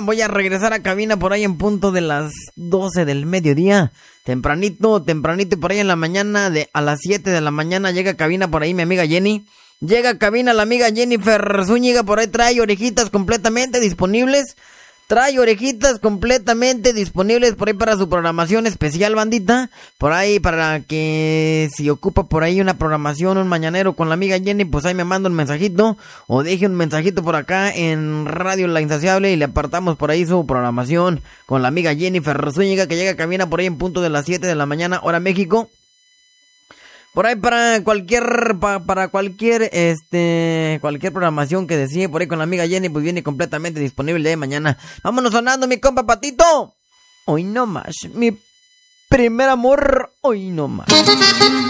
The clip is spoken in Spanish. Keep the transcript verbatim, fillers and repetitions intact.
voy a regresar a cabina por ahí en punto de las doce del mediodía. Tempranito, tempranito por ahí en la mañana, de a las siete de la mañana llega a cabina por ahí mi amiga Jenny. Llega a cabina la amiga Jennifer Zúñiga, por ahí trae orejitas completamente disponibles. Trae orejitas completamente disponibles por ahí para su programación especial, bandita. Por ahí para que si ocupa por ahí una programación, un mañanero con la amiga Jenny, pues ahí me manda un mensajito o deje un mensajito por acá en Radio La Insaciable y le apartamos por ahí su programación con la amiga Jennifer Zúñiga, que llega a cabina por ahí en punto de las siete de la mañana, hora México. Por ahí para cualquier, pa, para cualquier, este, cualquier programación que desee, por ahí con la amiga Jenny, pues viene completamente disponible de mañana. Vámonos sonando, mi compa Patito. Hoy no más, mi primer amor, hoy no más.